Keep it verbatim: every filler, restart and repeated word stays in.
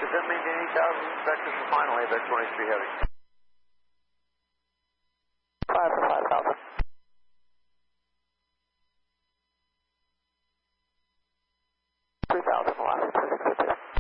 Descent maintain eight thousand, vectors for final, A V E C twenty-three Heavy.